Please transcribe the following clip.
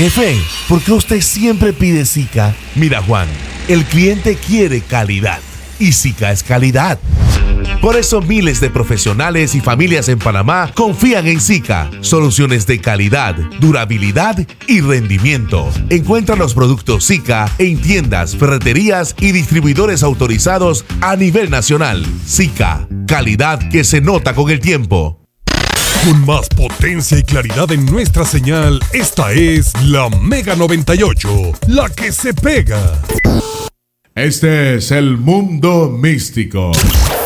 Jefe, ¿por qué usted siempre pide Zika? Mira, Juan, el cliente quiere calidad y Zika es calidad. Por eso miles de profesionales y familias en Panamá confían en Zika. Soluciones de calidad, durabilidad y rendimiento. Encuentra los productos Zika en tiendas, ferreterías y distribuidores autorizados a nivel nacional. Zika, calidad que se nota con el tiempo. Con más potencia y claridad en nuestra señal, esta es la Mega 98, la que se pega. Este es el mundo místico.